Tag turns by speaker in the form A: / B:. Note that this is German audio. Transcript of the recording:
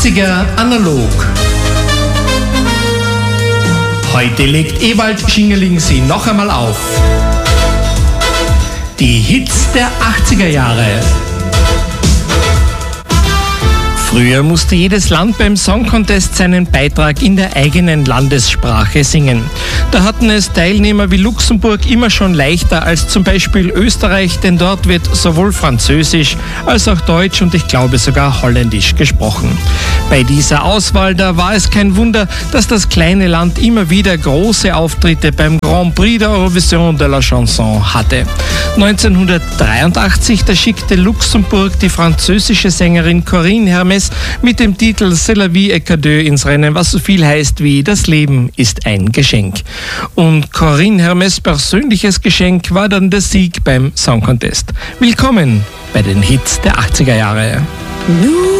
A: 80er analog. Heute legt Ewald Schingerling sie noch einmal auf. Die Hits der 80er Jahre. Früher musste jedes Land beim Song Contest seinen Beitrag in der eigenen Landessprache singen. Da hatten es Teilnehmer wie Luxemburg immer schon leichter als zum Beispiel Österreich, denn dort wird sowohl Französisch als auch Deutsch und ich glaube sogar Holländisch gesprochen. Bei dieser Auswahl, da war es kein Wunder, dass das kleine Land immer wieder große Auftritte beim Grand Prix der Eurovision de la Chanson hatte. 1983, da schickte Luxemburg die französische Sängerin Corinne Hermès mit dem Titel C'est la vie et cadeau ins Rennen, was so viel heißt wie Das Leben ist ein Geschenk. Und Corinne Hermès' persönliches Geschenk war dann der Sieg beim Song Contest. Willkommen bei den Hits der 80er Jahre.